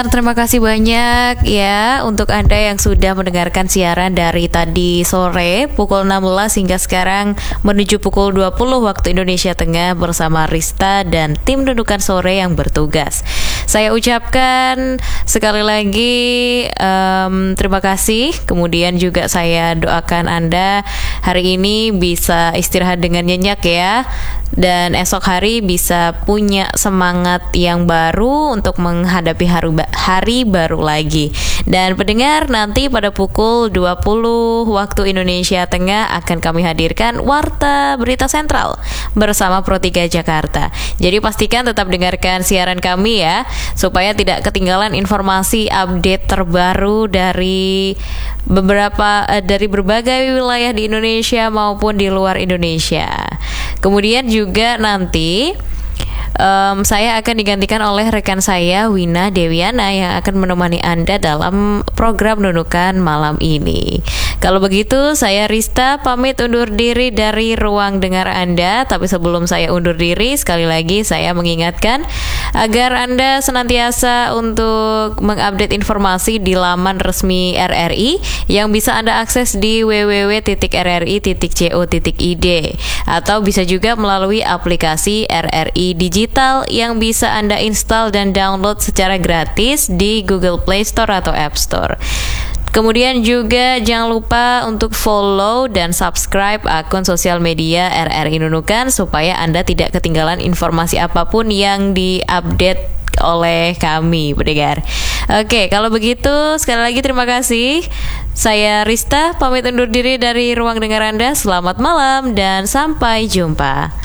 Terima kasih banyak ya untuk Anda yang sudah mendengarkan siaran dari tadi sore pukul 16 hingga sekarang menuju pukul 20 waktu Indonesia Tengah bersama Rista dan tim Dudukan Sore yang bertugas. Saya ucapkan sekali lagi terima kasih. Kemudian juga saya doakan Anda hari ini bisa istirahat dengan nyenyak ya. Dan esok hari bisa punya semangat yang baru untuk menghadapi hari baru lagi. Dan pendengar, nanti pada pukul 20 waktu Indonesia Tengah akan kami hadirkan Warta Berita Sentral bersama Pro 3 Jakarta. Jadi pastikan tetap dengarkan siaran kami ya, supaya tidak ketinggalan informasi update terbaru dari berbagai wilayah di Indonesia maupun di luar Indonesia. Kemudian juga nanti saya akan digantikan oleh rekan saya Wina Dewiana yang akan menemani Anda dalam program Nunukan malam ini. Kalau begitu saya Rista pamit undur diri dari ruang dengar Anda. Tapi sebelum saya undur diri, sekali lagi saya mengingatkan agar Anda senantiasa untuk mengupdate informasi di laman resmi RRI yang bisa Anda akses di www.rri.co.id atau bisa juga melalui aplikasi RRI Digital yang bisa Anda install dan download secara gratis di Google Play Store atau App Store. Kemudian juga jangan lupa untuk follow dan subscribe akun sosial media RRI Nunukan supaya Anda tidak ketinggalan informasi apapun yang diupdate oleh kami, pendengar. Oke, kalau begitu sekali lagi terima kasih. Saya Rista pamit undur diri dari ruang dengar Anda. Selamat malam dan sampai jumpa.